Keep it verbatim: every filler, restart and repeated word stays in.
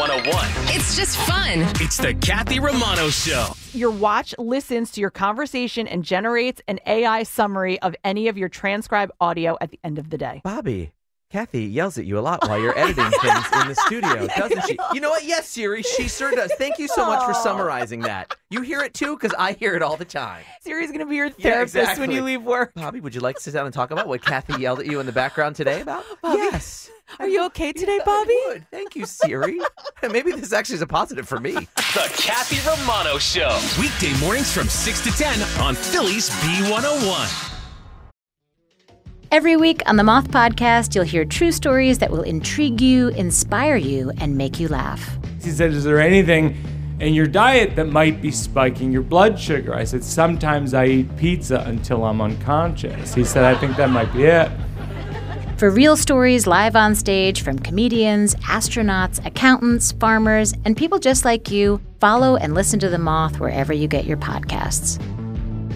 one oh one. It's just fun. It's the Kathy Romano Show. Your watch listens to your conversation and generates an A I summary of any of your transcribed audio at the end of the day. Bobby, Kathy yells at you a lot while you're editing things in the studio, doesn't she? You know what? Yes, Siri, she sure does. Thank you so much for summarizing that. You hear it too? Because I hear it all the time. Siri's going to be your Yeah, therapist exactly. when you leave work. Bobby, would you like to sit down and talk about what Kathy yelled at you in the background today about? Bobby, Yes. Are you okay today, Yeah, Bobby? I would. Thank you, Siri. Maybe this actually is a positive for me. The Kathy Romano Show. Weekday mornings from six to ten on Philly's B one oh one. Every week on the Moth Podcast, you'll hear true stories that will intrigue you, inspire you, and make you laugh. He said, is there anything in your diet that might be spiking your blood sugar? I said, sometimes I eat pizza until I'm unconscious. He said, I think that might be it. For real stories live on stage from comedians, astronauts, accountants, farmers, and people just like you, follow and listen to The Moth wherever you get your podcasts.